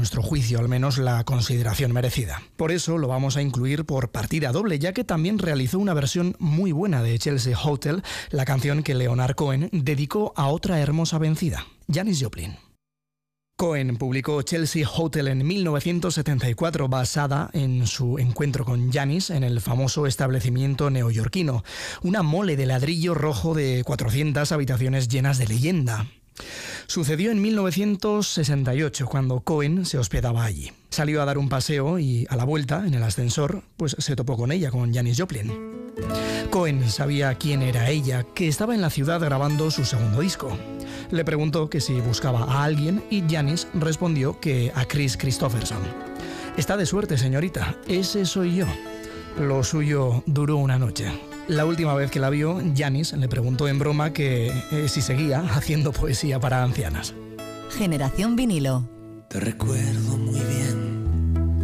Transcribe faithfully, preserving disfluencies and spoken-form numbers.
nuestro juicio al menos, la consideración merecida. Por eso lo vamos a incluir por partida doble, ya que también realizó una versión muy buena de Chelsea Hotel, la canción que Leonard Cohen dedicó a otra hermosa vencida, Janis Joplin. Cohen publicó Chelsea Hotel en mil novecientos setenta y cuatro, basada en su encuentro con Janis en el famoso establecimiento neoyorquino, una mole de ladrillo rojo de cuatrocientas habitaciones llenas de leyenda. Sucedió en mil novecientos sesenta y ocho, cuando Cohen se hospedaba allí. Salió a dar un paseo y, a la vuelta, en el ascensor, pues se topó con ella, con Janis Joplin. Cohen sabía quién era ella, que estaba en la ciudad grabando su segundo disco. Le preguntó que si buscaba a alguien y Janis respondió que a Chris Christopherson. «Está de suerte, señorita, ese soy yo». Lo suyo duró una noche. La última vez que la vio, Janis le preguntó en broma que eh, si seguía haciendo poesía para ancianas. Generación Vinilo. Te recuerdo